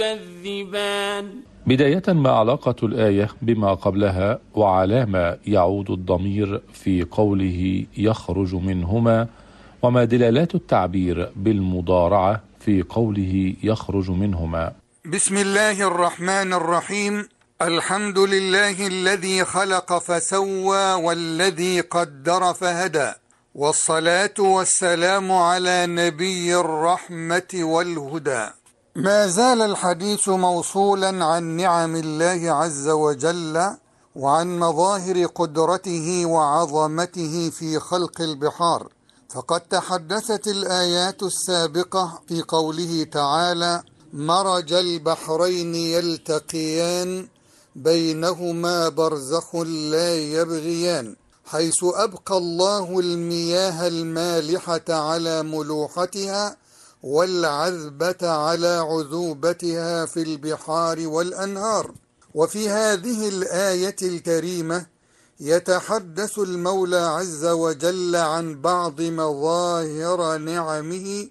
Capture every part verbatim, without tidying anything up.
تكذبان. بداية، ما علاقة الآية بما قبلها، وعلى ما يعود الضمير في قوله يخرج منهما، وما دلالات التعبير بالمضارعة في قوله يخرج منهما؟ بسم الله الرحمن الرحيم. الحمد لله الذي خلق فسوى والذي قدر فهدى، والصلاة والسلام على نبي الرحمة والهدى. ما زال الحديث موصولا عن نعم الله عز وجل وعن مظاهر قدرته وعظمته في خلق البحار، فقد تحدثت الآيات السابقة في قوله تعالى: مرج البحرين يلتقيان بينهما برزخ لا يبغيان، حيث أبقى الله المياه المالحة على ملوحتها والعذبة على عذوبتها في البحار والأنهار. وفي هذه الآية الكريمة يتحدث المولى عز وجل عن بعض مظاهر نعمه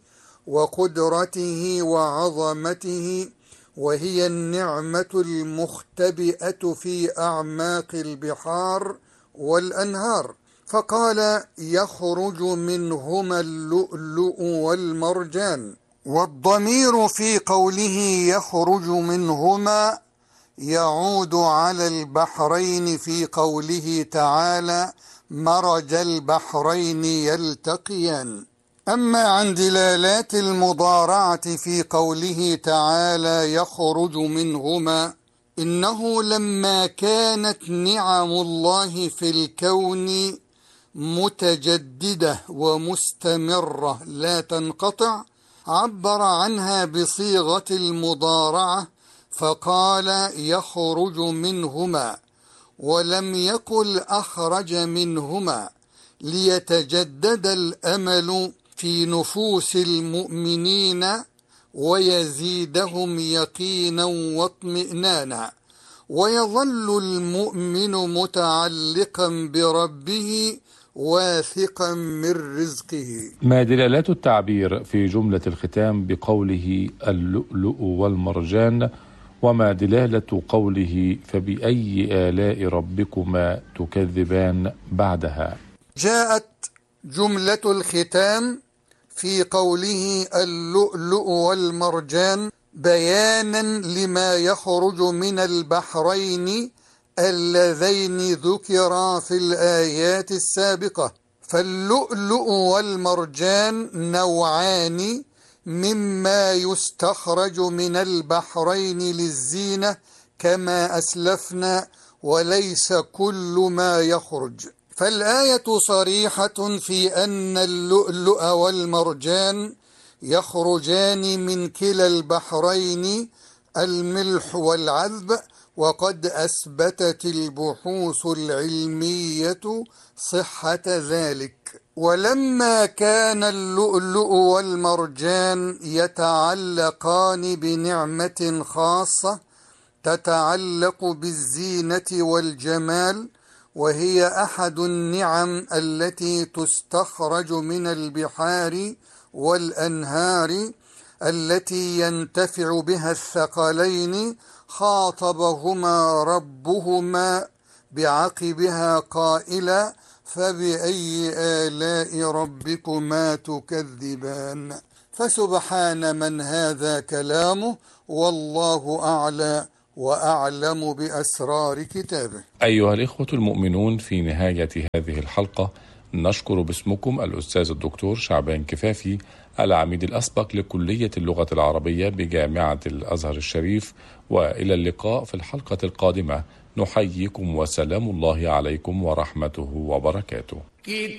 وقدرته وعظمته، وهي النعمة المختبئة في أعماق البحار والأنهار، فقال: يخرج منهما اللؤلؤ والمرجان. والضمير في قوله يخرج منهما يعود على البحرين في قوله تعالى: مرج البحرين يلتقيان. أما عن دلالات المضارعة في قوله تعالى يخرج منهما، إنه لما كانت نعم الله في الكون متجددة ومستمرة لا تنقطع، عبر عنها بصيغة المضارعة فقال يخرج منهما، ولم يقل أخرج منهما، ليتجدد الأمل في نفوس المؤمنين ويزيدهم يقينا واطمئنانا، ويظل المؤمن متعلقا بربه واثقا من رزقه. ما دلالات التعبير في جملة الختام بقوله اللؤلؤ والمرجان، وما دلالة قوله فبأي آلاء ربكما تكذبان بعدها؟ جاءت جملة الختام في قوله اللؤلؤ والمرجان بيانا لما يخرج من البحرين اللذين ذكرا في الآيات السابقة. فاللؤلؤ والمرجان نوعان مما يستخرج من البحرين للزينة كما أسلفنا، وليس كل ما يخرج. فالآية صريحة في أن اللؤلؤ والمرجان يخرجان من كلا البحرين الملح والعذب، وقد أثبتت البحوث العلمية صحة ذلك. ولما كان اللؤلؤ والمرجان يتعلقان بنعمة خاصة تتعلق بالزينة والجمال، وهي أحد النعم التي تستخرج من البحار والأنهار التي ينتفع بها الثقلين، خاطبهما ربهما بعقبها قائلا: فبأي آلاء ربكما تكذبان. فسبحان من هذا كلامه، والله أعلى وأعلم بأسرار كتابه. أيها الإخوة المؤمنون، في نهاية هذه الحلقة نشكر باسمكم الأستاذ الدكتور شعبان كفافي، العميد الأسبق لكلية اللغة العربية بجامعة الأزهر الشريف، وإلى اللقاء في الحلقة القادمة. نحييكم وسلام الله عليكم ورحمته وبركاته.